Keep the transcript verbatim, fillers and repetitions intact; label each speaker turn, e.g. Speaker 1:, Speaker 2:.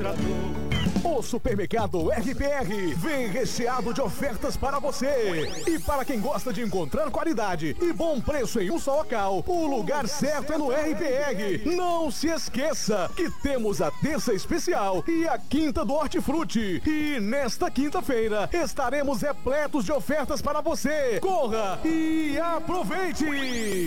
Speaker 1: tratou.
Speaker 2: O supermercado R P R vem recheado de ofertas para você. E para quem gosta de encontrar qualidade e bom preço em um só local, o lugar certo é no R P R. Não se esqueça que temos a terça especial e a quinta do hortifruti. E nesta quinta-feira estaremos repletos de ofertas para você. Corra e aproveite!